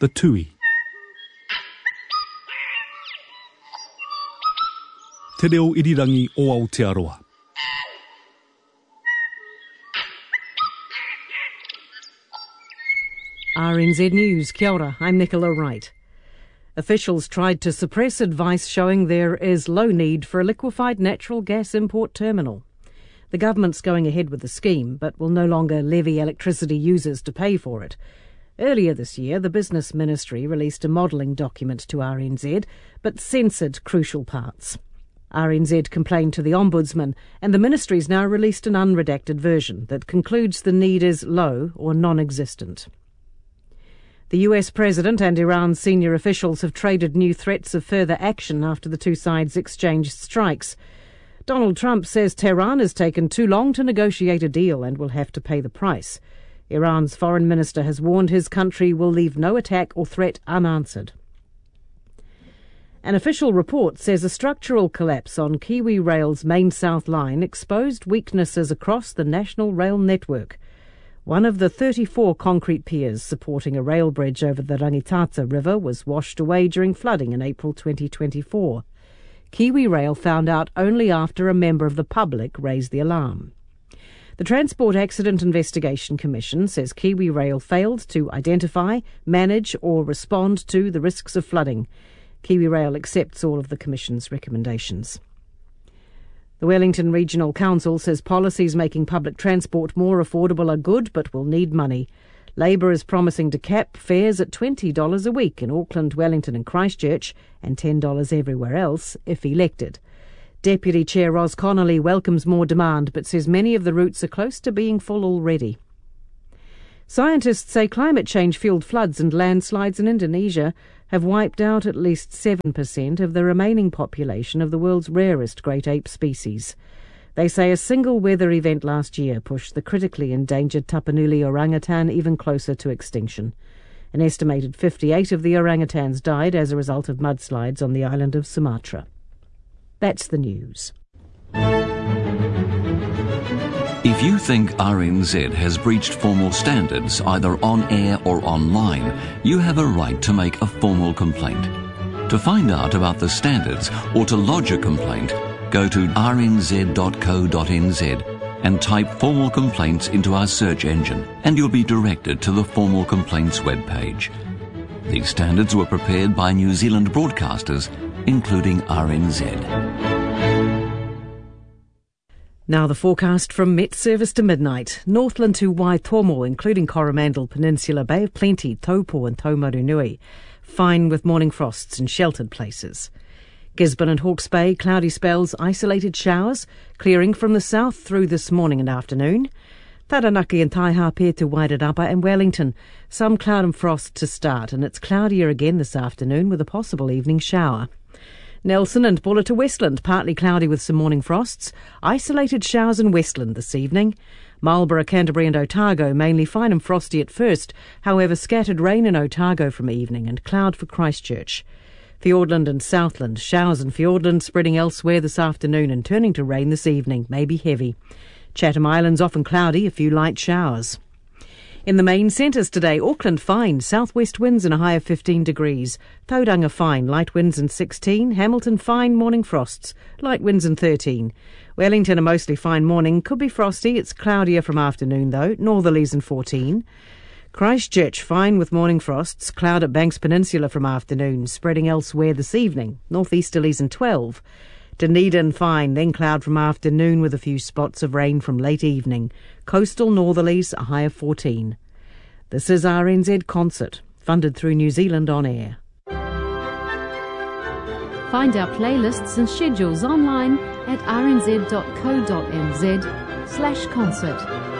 the tui. Te reo irirangi o Aotearoa. RNZ News, kia ora, I'm Nicola Wright. Officials tried to suppress advice showing there is low need for a liquefied natural gas import terminal. The government's going ahead with the scheme, but will no longer levy electricity users to pay for it. Earlier this year, the Business Ministry released a modelling document to RNZ, but censored crucial parts. RNZ complained to the Ombudsman, and the Ministry's now released an unredacted version that concludes the need is low or non-existent. The US President and Iran's senior officials have traded new threats of further action after the two sides exchanged strikes. Donald Trump says Tehran has taken too long to negotiate a deal and will have to pay the price. Iran's foreign minister has warned his country will leave no attack or threat unanswered. An official report says a structural collapse on Kiwi Rail's main south line exposed weaknesses across the national rail network. One of the 34 concrete piers supporting a rail bridge over the Rangitata River was washed away during flooding in April 2024. Kiwi Rail found out only after a member of the public raised the alarm. The Transport Accident Investigation Commission says Kiwi Rail failed to identify, manage or respond to the risks of flooding. Kiwi Rail accepts all of the Commission's recommendations. The Wellington Regional Council says policies making public transport more affordable are good but will need money. Labour is promising to cap fares at $20 a week in Auckland, Wellington and Christchurch and $10 everywhere else if elected. Deputy Chair Ros Connolly welcomes more demand but says many of the routes are close to being full already. Scientists say climate change-fueled floods and landslides in Indonesia have wiped out at least 7% of the remaining population of the world's rarest great ape species. They say a single weather event last year pushed the critically endangered Tapanuli orangutan even closer to extinction. An estimated 58 of the orangutans died as a result of mudslides on the island of Sumatra. That's the news. If you think RNZ has breached formal standards either on air or online, you have a right to make a formal complaint. To find out about the standards or to lodge a complaint, go to rnz.co.nz and type formal complaints into our search engine and you'll be directed to the formal complaints webpage. These standards were prepared by New Zealand broadcasters, including RNZ. Now the forecast from Met Service to midnight. Northland to Waitomo, including Coromandel Peninsula, Bay of Plenty, Taupo and Taumarunui. Fine with morning frosts in sheltered places. Gisborne and Hawke's Bay, cloudy spells, isolated showers, clearing from the south through this morning and afternoon. Taranaki and Taihape to Wairarapa and Wellington. Some cloud and frost to start, and it's cloudier again this afternoon with a possible evening shower. Nelson and Buller to Westland, partly cloudy with some morning frosts. Isolated showers in Westland this evening. Marlborough, Canterbury and Otago, mainly fine and frosty at first. However, scattered rain in Otago from evening and cloud for Christchurch. Fiordland and Southland, showers in Fiordland spreading elsewhere this afternoon and turning to rain this evening, maybe heavy. Chatham Islands often cloudy, a few light showers. In the main centres today, Auckland fine, southwest winds and a high of 15 degrees. Tauranga fine, light winds and 16. Hamilton fine, morning frosts, light winds and 13. Wellington a mostly fine morning, could be frosty, it's cloudier from afternoon though, northerlies and 14. Christchurch fine with morning frosts, cloud at Banks Peninsula from afternoon, spreading elsewhere this evening, northeasterlies and 12. Dunedin fine, then cloud from afternoon with a few spots of rain from late evening. Coastal northerlies, a high of 14. This is RNZ Concert, funded through New Zealand On Air. Find our playlists and schedules online at rnz.co.nz/concert.